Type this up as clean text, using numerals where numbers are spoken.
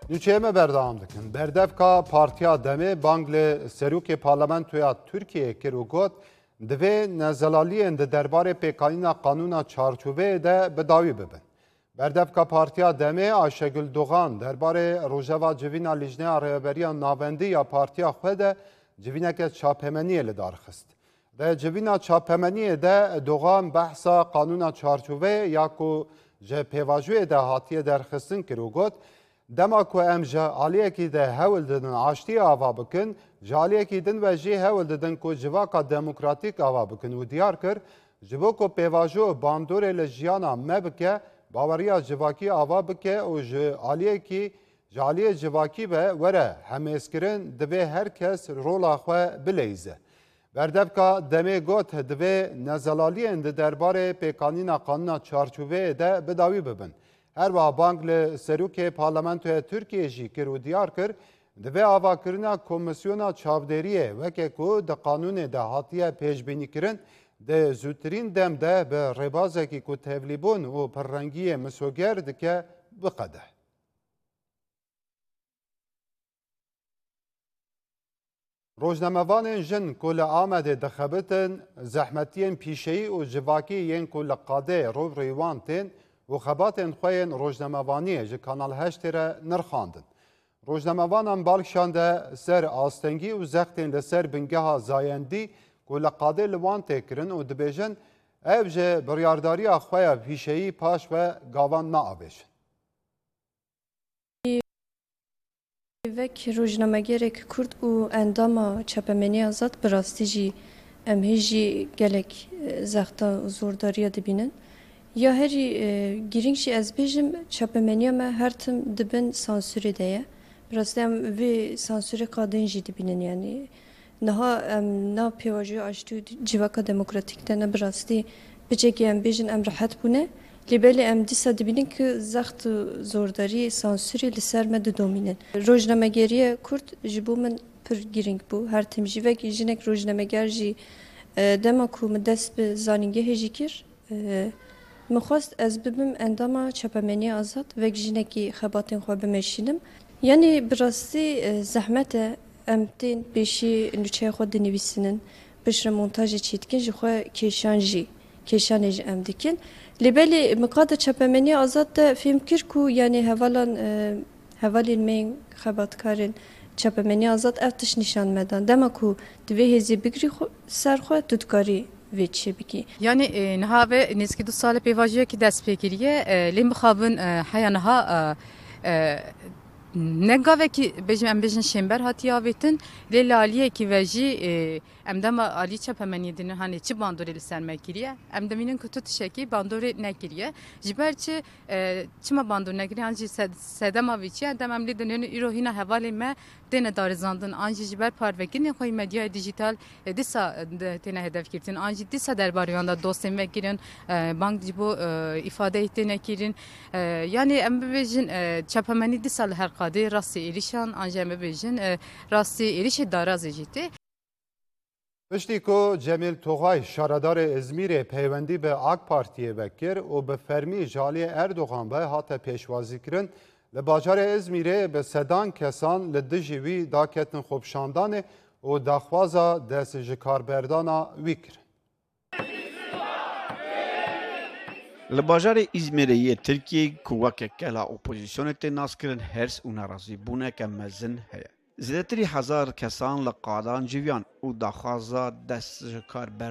Nüçeyeme berdam dikin. Berdevka Partiya Demê bang li Serokê Parlamentoya Tirkiyeyê kir û got divê nezelaliyên di derbarê pêkanîna qanûna çarçoveyê de bi dawî bibin. Berdevka Partiya Demê Ayşegül Doğan derbarê rojeva civîna lijneya rêveberiya navendî ya partiya xwe de civîneke çaphemeniyê li dar xist. Di civîna çaphemeniyê de Doğan behsa qanûna çarçoveyê ya ku ji pêvajoyê de hatiye derxistin kir û got dema ku em ji aliyekî de hewl didin aştiyê ava bikin, ji aliyekî din ve jî hewl didin ku civaka demokratîk ava bikin û diyar kir ji bo ku pêvajo bandorê li jiyana me bike, baweriya civakî ava bike û ji aliyê civakî ve were hemêzkirin divê her kes rola xwe bileyze. Berdevka Demê got divê nezelaliyên di derbarê pêkanîna qanûna çarçoveyê de bi dawî bibin. Herva bang li Serokê Parlamentoya Tirkiyeyê jî kir û diyar kir divê avakirina Komisyona Çavderiyê weke ku di qanûnê de hatiye pêşbînîkirin di zûtirîn dem de bi rêbazekî ku tevlîbûn û pirrengiyê misoger dike biqede. Rojnamevanên jin ku li Amedê dixebitin zehmetiyên pîşeyî û civakî yên ku li qadê rovrê wan tên û xebatên xwe yên rojnamevaniyê ji Kanal 8 re nirxandin. Rojnamevanan balkşan de ser astengî û zextên li ser bingeha zayendî ku li qadê li wan tê kirin û dibêjin ev ji biryardariya xwe ya pîşeyî paş ve gavan naavêjin. Vek rojnamegerek Kurd û endama çapemeniya zat bi rastî jî em hêjî gelek zexta zordariya dibînin. Ya herî girîng jî ez bêjim çapemeniya me her tim dibin sansürê de ye. Bi rastî em vê sansürê qadên jî dibînin yani. Niha em na pêvajoya aştî û civaka demokratîk de ne bi rastî bicekî em bêjin em rehet bûne. Lêbelê em dîsa dibînin ku zext û zordarî sansürê li ser me didomînin. Rojnamegeriya Kurd ji bo min pir girîng bû. Her tim jî vek jinek rojnameger jî dema ku min dest bi zanîngehê jî kir min xwest ez bibim endama çapemeniya azad vek jinekî xebatên xwe bimeşînim. Yani bi rastî zehmet e em tên pêşî nûçeya xwe dinivîsinin piştre montajê çê dikin ji xwe kêşanê jî em dikin. Lêbelê miqada çapemeniya azad de fêm kir ku yani hevalên me xebatkarên çapemeniya azad ev tiş nîşan medan. Dema ku divê hêzî bigirî ser xwe tu dikarî vê çê bikî. Yani niha ve nêzîkî 2 salê pêvajoya ki dest pê kiriye lê mixabin heya niha ne gavekî bêjim em bêjin şember hatiye avêtin lê laliyekî ve jî em dema alî çapemeniyê dinin hani çi bandorê li ser me kiriye em demînin ku tu tişekî bandorê nekiriye ji ber çi çima bandor nekiriye an jî sedema vê çi dem em lê dinên îro hîna hevalê me têne darizandin an jî ji ber parvekirinê xwe medyaya dijîtal dîsa têne hedefgirtin an jî dîsa derbarê wan da dostên vekirin bank ji bo îfadeyê têne kirin yani em bibêjin çapemenî dîsa li her qadê rastî êrişan an jî em bibêjin rastî êrişê darazê jî tê. Piştî ku Cemil Toğay şaredarê İzmîrê peywendî bi AK Partiyê vekir û bi fermî ji aliyê Erdogan ve hate pêşwazîkirin li bajarê İzmîrê bi sedan kesan li dijî wî daketin xwepşandanê û daxwaza dest ji karberdana wî kirin. Li bajarê Îzmîrê yê Tirkiyeyê ku wekek gela opozisyonê tê naskirin hers û nerazîbûneke mezin heye. Zêdetirî hezar kesan li qadan civiyan û daxwaza dest ji karber